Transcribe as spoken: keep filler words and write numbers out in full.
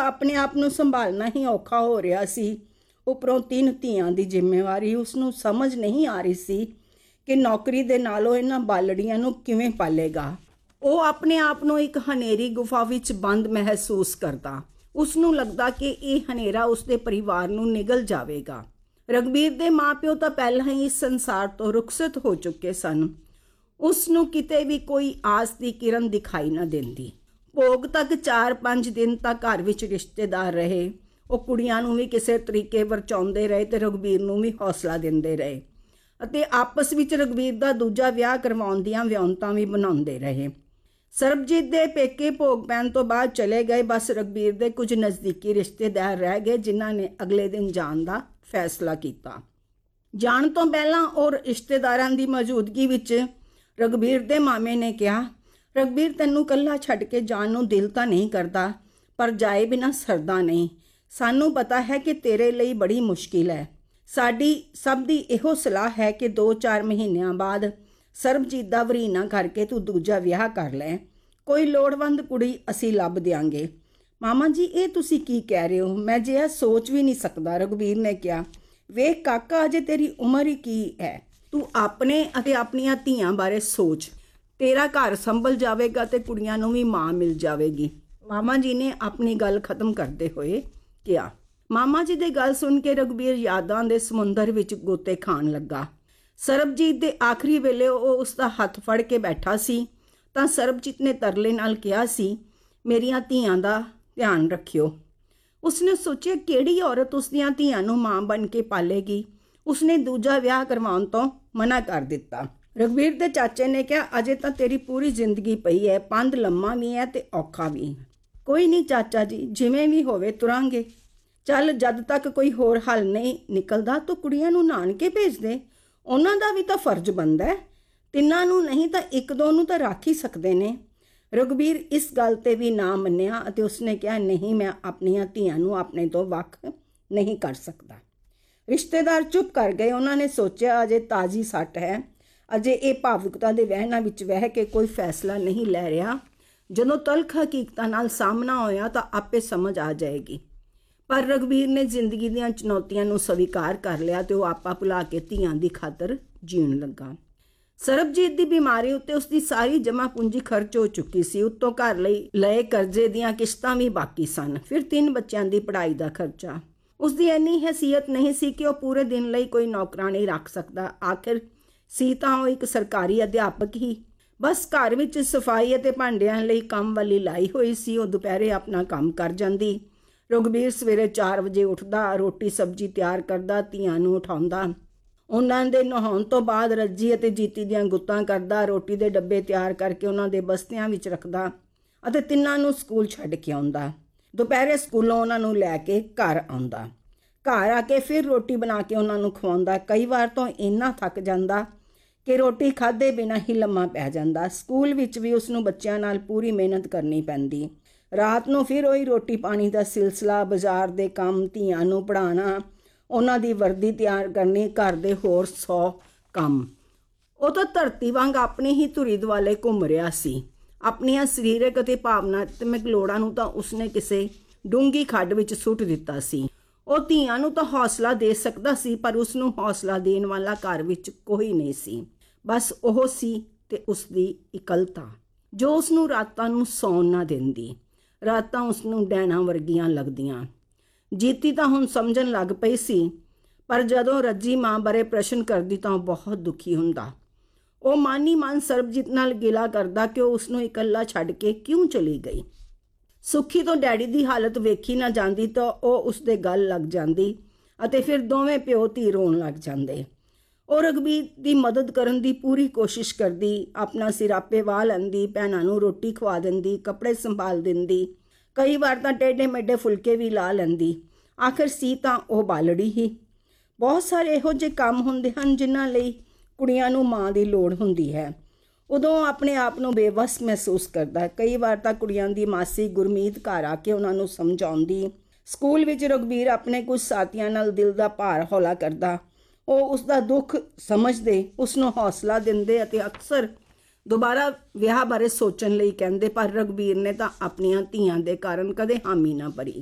ਆਪਣੇ ਆਪ ਨੂੰ ਸੰਭਾਲਣਾ ਹੀ ਔਖਾ ਹੋ ਰਿਹਾ ਸੀ। ਉੱਪਰੋਂ ਤਿੰਨ ਧੀਆਂ ਦੀ ਜ਼ਿੰਮੇਵਾਰੀ। ਉਸਨੂੰ ਸਮਝ ਨਹੀਂ ਆ ਰਹੀ ਸੀ ਕਿ ਨੌਕਰੀ ਦੇ ਨਾਲੋਂ ਇਹਨਾਂ ਬਾਲੜੀਆਂ ਨੂੰ ਕਿਵੇਂ ਪਾਲੇਗਾ। ਉਹ ਆਪਣੇ ਆਪ ਨੂੰ ਇੱਕ ਹਨੇਰੀ ਗੁਫਾ ਵਿੱਚ ਬੰਦ ਮਹਿਸੂਸ ਕਰਦਾ। ਉਸਨੂੰ ਲੱਗਦਾ ਕਿ ਇਹ ਹਨੇਰਾ ਉਸਦੇ ਪਰਿਵਾਰ ਨੂੰ ਨਿਗਲ ਜਾਵੇਗਾ। ਰਘਬੀਰ ਦੇ ਮਾਂ-ਪਿਓ ਤਾਂ ਪਹਿਲਾਂ ਹੀ ਇਸ ਸੰਸਾਰ ਤੋਂ ਰੁਖਸਤ ਹੋ ਚੁੱਕੇ ਸਨ। ਉਸ ਨੂੰ ਕਿਤੇ ਵੀ ਕੋਈ ਆਸ ਦੀ ਕਿਰਨ ਦਿਖਾਈ ਨਾ ਦਿੰਦੀ। ਭੋਗ ਤੱਕ ਚਾਰ ਪੰਜ ਦਿਨ ਤੱਕ ਘਰ ਵਿੱਚ ਰਿਸ਼ਤੇਦਾਰ ਰਹੇ। ਉਹ ਕੁੜੀਆਂ ਨੂੰ ਵੀ ਕਿਸੇ ਤਰੀਕੇ ਵਰਚਾਉਂਦੇ ਰਹੇ ਤੇ ਰਘਬੀਰ ਨੂੰ ਵੀ ਹੌਸਲਾ ਦਿੰਦੇ ਰਹੇ ਅਤੇ ਆਪਸ ਵਿੱਚ ਰਘਬੀਰ ਦਾ ਦੂਜਾ ਵਿਆਹ ਕਰਵਾਉਣ ਦੀਆਂ ਵਿਉਂਤਾਂ ਵੀ ਬਣਾਉਂਦੇ ਰਹੇ। ਸਰਬਜੀਤ ਦੇ ਪੇਕੇ ਭੋਗ ਪੈਣ ਤੋਂ ਬਾਅਦ ਚਲੇ ਗਏ। ਬਸ ਰਘਬੀਰ ਦੇ ਕੁਝ ਨਜ਼ਦੀਕੀ ਰਿਸ਼ਤੇਦਾਰ ਰਹਿ ਗਏ ਜਿਨ੍ਹਾਂ ਨੇ ਅਗਲੇ ਦਿਨ ਜਾਣ ਦਾ ਫੈਸਲਾ ਕੀਤਾ। ਜਾਣ ਤੋਂ ਪਹਿਲਾਂ ਉਹ ਰਿਸ਼ਤੇਦਾਰਾਂ ਦੀ ਮੌਜੂਦਗੀ ਵਿੱਚ ਰਘਬੀਰ ਦੇ ਮਾਮੇ ਨੇ ਕਿਹਾ, ਰਘਬੀਰ ਤੈਨੂੰ ਇਕੱਲਾ ਛੱਡ ਕੇ ਜਾਣ ਨੂੰ ਦਿਲ ਤਾਂ ਨਹੀਂ ਕਰਦਾ, ਪਰ ਜਾਏ ਬਿਨਾਂ ਸਰਦਾ ਨਹੀਂ। ਸਾਨੂੰ ਪਤਾ ਹੈ ਕਿ ਤੇਰੇ ਲਈ ਬੜੀ ਮੁਸ਼ਕਿਲ ਹੈ। ਸਾਡੀ ਸਭ ਦੀ ਇਹੋ ਸਲਾਹ ਹੈ ਕਿ ਦੋ ਚਾਰ ਮਹੀਨਿਆਂ ਬਾਅਦ ਸਰਬਜੀਤ ਦਾ ਵਰੀਨਾ ਕਰਕੇ ਤੂੰ ਦੂਜਾ ਵਿਆਹ ਕਰ ਲੈ। ਕੋਈ ਲੋੜਵੰਦ ਕੁੜੀ ਅਸੀਂ ਲੱਭ ਦਿਆਂਗੇ। ਮਾਮਾ ਜੀ, ਇਹ ਤੁਸੀਂ ਕੀ ਕਹਿ ਰਹੇ ਹੋ? ਮੈਂ ਜੇ ਇਹ ਸੋਚ ਵੀ ਨਹੀਂ ਸਕਦਾ, ਰਘਬੀਰ ਨੇ ਕਿਹਾ। ਵੇਖ ਕਾਕਾ, ਅਜੇ ਤੇਰੀ ਉਮਰ ਹੀ ਕੀ ਹੈ। ਤੂੰ ਆਪਣੇ ਅਤੇ ਆਪਣੀਆਂ ਧੀਆਂ ਬਾਰੇ ਸੋਚ। ਤੇਰਾ ਘਰ ਸੰਭਲ ਜਾਵੇਗਾ ਤੇ ਕੁੜੀਆਂ ਨੂੰ ਵੀ ਮਾਂ ਮਿਲ ਜਾਵੇਗੀ। ਮਾਮਾ ਜੀ ਨੇ ਆਪਣੀ ਗੱਲ ਖਤਮ ਕਰਦੇ ਹੋਏ ਕਿਹਾ। ਮਾਮਾ ਜੀ ਦੀ ਗੱਲ ਸੁਣ ਕੇ ਰਘਬੀਰ ਯਾਦਾਂ ਦੇ ਸਮੁੰਦਰ ਵਿੱਚ ਗੋਤੇ ਖਾਣ ਲੱਗਾ। ਸਰਬਜੀਤ ਦੇ ਆਖਰੀ ਵੇਲੇ ਉਹ ਉਸ ਦਾ ਹੱਥ ਫੜ ਕੇ ਬੈਠਾ ਸੀ ਤਾਂ ਸਰਬਜੀਤ ਨੇ ਤਰਲੇ ਨਾਲ ਕਿਹਾ ਸੀ, ਮੇਰੀਆਂ ਧੀਆਂ ਦਾ ਧਿਆਨ ਰੱਖਿਓ। ਉਸਨੇ ਸੋਚਿਆ ਕਿਹੜੀ ਔਰਤ ਉਸਦੀਆਂ ਧੀਆਂ ਨੂੰ ਮਾਂ ਬਣ ਕੇ ਪਾਲੇਗੀ। ਉਸਨੇ ਦੂਜਾ ਵਿਆਹ ਕਰਵਾਉਣ ਤੋਂ ਮਨਾ ਕਰ ਦਿੱਤਾ। ਰਘਬੀਰ ਦੇ ਚਾਚੇ ਨੇ ਕਿਹਾ, ਅਜੇ ਤਾਂ ਤੇਰੀ ਪੂਰੀ ਜ਼ਿੰਦਗੀ ਪਈ ਹੈ, ਪੰਧ ਲੰਮਾ ਵੀ ਹੈ ਤੇ ਔਖਾ ਵੀ। ਕੋਈ ਨਹੀਂ ਚਾਚਾ ਜੀ, ਜਿਵੇਂ ਵੀ ਹੋਵੇ ਤੁਰਾਂਗੇ। ਚੱਲ, ਜਦ ਤੱਕ ਕੋਈ ਹੋਰ ਹੱਲ ਨਹੀਂ ਨਿਕਲਦਾ ਤੂੰ ਕੁੜੀਆਂ ਨੂੰ ਨਾਨਕੇ ਭੇਜ ਦੇ। ਉਹਨਾਂ ਦਾ ਵੀ ਤਾਂ ਫਰਜ਼ ਬਣਦਾ ਹੈ। ਤਿੰਨਾਂ ਨੂੰ ਨਹੀਂ ਤਾਂ ਇੱਕ ਦੋ ਨੂੰ ਤਾਂ ਰੱਖ ਹੀ ਸਕਦੇ ਨੇ। ਰਘਬੀਰ ਇਸ ਗੱਲ ਤੇ ਵੀ ਨਾ ਮੰਨਿਆ ਅਤੇ ਉਸਨੇ ਕਿਹਾ, ਨਹੀਂ, ਮੈਂ ਆਪਣੀਆਂ ਧੀਆਂ ਨੂੰ ਆਪਣੇ ਤੋਂ ਵੱਖ ਨਹੀਂ ਕਰ ਸਕਦਾ। ਰਿਸ਼ਤੇਦਾਰ ਚੁੱਪ ਕਰ ਗਏ। ਉਹਨਾਂ ਨੇ ਸੋਚਿਆ ਅਜੇ ਤਾਜ਼ੀ ਸੱਟ ਹੈ, ਅਜੇ ਇਹ ਭਾਵੁਕਤਾ ਦੇ ਵਹਿਣਾਂ ਵਿੱਚ ਵਹਿ ਕੇ ਕੋਈ ਫੈਸਲਾ ਨਹੀਂ ਲੈ ਰਿਹਾ। ਜਦੋਂ ਤਲਖ ਹਕੀਕਤਾਂ ਨਾਲ ਸਾਹਮਣਾ ਹੋਇਆ ਤਾਂ ਆਪੇ ਸਮਝ ਆ ਜਾਏਗੀ। ਪਰ ਰਘਬੀਰ ਨੇ ਜ਼ਿੰਦਗੀ ਦੀਆਂ ਚੁਣੌਤੀਆਂ ਨੂੰ ਸਵੀਕਾਰ ਕਰ ਲਿਆ ਤੇ ਉਹ ਆਪਾ ਭੁਲਾ ਕੇ ਧੀਆਂ ਦੀ ਖਾਤਰ ਜੀਣ ਲੱਗਾ। ਸਰਬਜੀਤ ਦੀ ਬਿਮਾਰੀ ਉੱਤੇ ਉਸਦੀ ਸਾਰੀ ਜਮ੍ਹਾਂ ਪੂੰਜੀ ਖਰਚ ਹੋ ਚੁੱਕੀ ਸੀ। ਉੱਤੋਂ ਘਰ ਲਈ ਲਏ ਕਰਜ਼ੇ ਦੀਆਂ ਕਿਸ਼ਤਾਂ ਵੀ ਬਾਕੀ ਸਨ। ਫਿਰ ਤਿੰਨ ਬੱਚਿਆਂ ਦੀ ਪੜ੍ਹਾਈ ਦਾ ਖਰਚਾ। ਉਸਦੀ ਇੰਨੀ ਹੈਸੀਅਤ ਨਹੀਂ ਸੀ ਕਿ ਉਹ ਪੂਰੇ ਦਿਨ ਲਈ ਕੋਈ ਨੌਕਰਾਣੀ ਰੱਖ ਸਕਦਾ। ਆਖਿਰ ਸੀ ਤਾਂ ਉਹ ਇੱਕ ਸਰਕਾਰੀ ਅਧਿਆਪਕ ਹੀ। ਬਸ ਘਰ ਵਿੱਚ ਸਫਾਈ ਅਤੇ ਭਾਂਡਿਆਂ ਲਈ ਕੰਮ ਵਾਲੀ ਲਾਈ ਹੋਈ ਸੀ। ਉਹ ਦੁਪਹਿਰੇ ਆਪਣਾ ਕੰਮ ਕਰ ਜਾਂਦੀ। ਰਘਬੀਰ ਸਵੇਰੇ ਚਾਰ ਵਜੇ ਉੱਠਦਾ, ਰੋਟੀ ਸਬਜ਼ੀ ਤਿਆਰ ਕਰਦਾ, ਧੀਆਂ ਨੂੰ ਉਠਾਉਂਦਾ। ਉਹਨਾਂ ਦੇ ਨਹਾਉਣ ਤੋਂ ਬਾਅਦ ਰੱਜੀ ਅਤੇ ਜੀਤੀ ਦੀਆਂ ਗੁੱਤਾਂ ਕਰਦਾ, ਰੋਟੀ ਦੇ ਡੱਬੇ ਤਿਆਰ ਕਰਕੇ ਉਹਨਾਂ ਦੇ ਬਸਤਿਆਂ ਵਿੱਚ ਰੱਖਦਾ ਅਤੇ ਤਿੰਨਾਂ ਨੂੰ ਸਕੂਲ ਛੱਡ ਕੇ ਆਉਂਦਾ। ਦੁਪਹਿਰੇ ਸਕੂਲੋਂ ਉਹਨਾਂ ਨੂੰ ਲੈ ਕੇ ਘਰ ਆਉਂਦਾ। ਘਰ ਆ ਕੇ ਫਿਰ ਰੋਟੀ ਬਣਾ ਕੇ ਉਹਨਾਂ ਨੂੰ ਖਵਾਉਂਦਾ। ਕਈ ਵਾਰ ਤਾਂ ਇੰਨਾ ਥੱਕ ਜਾਂਦਾ ਕਿ ਰੋਟੀ ਖਾਧੇ ਬਿਨਾਂ ਹੀ ਲੰਮਾ ਪੈ ਜਾਂਦਾ। ਸਕੂਲ ਵਿੱਚ ਵੀ ਉਸ ਨੂੰ ਬੱਚਿਆਂ ਨਾਲ ਪੂਰੀ ਮਿਹਨਤ ਕਰਨੀ ਪੈਂਦੀ। ਰਾਤ ਨੂੰ ਫਿਰ ਉਹੀ ਰੋਟੀ ਪਾਣੀ ਦਾ ਸਿਲਸਿਲਾ, ਬਾਜ਼ਾਰ ਦੇ ਕੰਮ, ਧੀਆਂ ਨੂੰ ਪੜ੍ਹਾਉਣਾ, ਉਹਨਾਂ ਦੀ ਵਰਦੀ ਤਿਆਰ ਕਰਨੀ, ਘਰ ਦੇ ਹੋਰ ਸੌ ਕੰਮ। ਉਹ ਤਾਂ ਧਰਤੀ ਵਾਂਗ ਆਪਣੀ ਹੀ ਧੁਰੀ ਦੁਆਲੇ ਘੁੰਮ ਰਿਹਾ ਸੀ। ਆਪਣੀਆਂ ਸਰੀਰਕ ਅਤੇ ਭਾਵਨਾਤਮਕ ਲੋੜਾਂ ਨੂੰ ਤਾਂ ਉਸਨੇ ਕਿਸੇ ਡੂੰਘੀ ਖੱਡ ਵਿੱਚ ਸੁੱਟ ਦਿੱਤਾ ਸੀ। ਉਹ ਧੀਆਂ ਨੂੰ ਤਾਂ ਹੌਸਲਾ ਦੇ ਸਕਦਾ ਸੀ, ਪਰ ਉਸਨੂੰ ਹੌਸਲਾ ਦੇਣ ਵਾਲਾ ਘਰ ਵਿੱਚ ਕੋਈ ਨਹੀਂ ਸੀ। ਬਸ ਉਹ ਸੀ ਤੇ ਉਸਦੀ ਇਕੱਲਤਾ, ਜੋ ਉਸਨੂੰ ਰਾਤਾਂ ਨੂੰ ਸੌਣ ਨਾ ਦਿੰਦੀ। ਰਾਤਾਂ ਉਸਨੂੰ ਡੈਣਾ ਵਰਗੀਆਂ ਲੱਗਦੀਆਂ। ਜੀਤੀ ਤਾਂ ਹੁਣ ਸਮਝਣ ਲੱਗ ਪਈ ਸੀ, ਪਰ ਜਦੋਂ ਰੱਜੀ ਮਾਂ ਬਾਰੇ ਪ੍ਰਸ਼ਨ ਕਰਦੀ ਤਾਂ ਉਹ ਬਹੁਤ ਦੁਖੀ ਹੁੰਦਾ। ਉਹ ਮਨ ਹੀ ਮਨ ਸਰਬਜੀਤ ਨਾਲ ਗਿਲਾ ਕਰਦਾ ਕਿ ਉਹ ਉਸਨੂੰ ਇਕੱਲਾ ਛੱਡ ਕੇ ਕਿਉਂ ਚਲੀ ਗਈ। ਸੁੱਖੀ ਤੋਂ ਡੈਡੀ ਦੀ ਹਾਲਤ ਵੇਖੀ ਨਾ ਜਾਂਦੀ ਤਾਂ ਉਹ ਉਸਦੇ ਗਲ ਲੱਗ ਜਾਂਦੀ ਅਤੇ ਫਿਰ ਦੋਵੇਂ ਪਿਓ ਧੀ ਰੋਣ ਲੱਗ ਜਾਂਦੇ। ਉਹ ਰਘਬੀਰ ਦੀ ਮਦਦ ਕਰਨ ਦੀ ਪੂਰੀ ਕੋਸ਼ਿਸ਼ ਕਰਦੀ, ਆਪਣਾ ਸਿਰ ਆਪੇ ਵਾਹ ਲੈਂਦੀ, ਭੈਣਾਂ ਨੂੰ ਰੋਟੀ ਖਵਾ ਦਿੰਦੀ, ਕੱਪੜੇ ਸੰਭਾਲ ਦਿੰਦੀ, ਕਈ ਵਾਰ ਤਾਂ ਟੇਢੇ ਮੇਢੇ ਫੁਲਕੇ ਵੀ ਲਾ ਲੈਂਦੀ। ਆਖਿਰ ਸੀ ਤਾਂ ਉਹ ਬਾਲੜੀ ਹੀ। ਬਹੁਤ ਸਾਰੇ ਇਹੋ ਜਿਹੇ ਕੰਮ ਹੁੰਦੇ ਹਨ ਜਿਨ੍ਹਾਂ ਲਈ ਕੁੜੀਆਂ ਨੂੰ ਮਾਂ ਦੀ ਲੋੜ ਹੁੰਦੀ ਹੈ। ਉਦੋਂ ਆਪਣੇ ਆਪ ਨੂੰ ਬੇਵੱਸ ਮਹਿਸੂਸ ਕਰਦਾ। ਕਈ ਵਾਰ ਤਾਂ ਕੁੜੀਆਂ ਦੀ ਮਾਸੀ ਗੁਰਮੀਤ ਘਰ ਆ ਕੇ ਉਹਨਾਂ ਨੂੰ ਸਮਝਾਉਂਦੀ। ਸਕੂਲ ਵਿੱਚ ਰਘਬੀਰ ਆਪਣੇ ਕੁਝ ਸਾਥੀਆਂ ਨਾਲ ਦਿਲ ਦਾ ਭਾਰ ਹੌਲਾ ਕਰਦਾ। ਉਹ ਉਸ ਦਾ ਦੁੱਖ ਸਮਝਦੇ, ਉਸ ਨੂੰ ਹੌਸਲਾ ਦਿੰਦੇ ਅਤੇ ਅਕਸਰ ਦੁਬਾਰਾ ਵਿਆਹ ਬਾਰੇ ਸੋਚਣ ਲਈ ਕਹਿੰਦੇ, ਪਰ ਰਘਬੀਰ ਨੇ ਤਾਂ ਆਪਣੀਆਂ ਧੀਆਂ ਦੇ ਕਾਰਨ ਕਦੇ ਹਾਮੀ ਨਾ ਭਰੀ।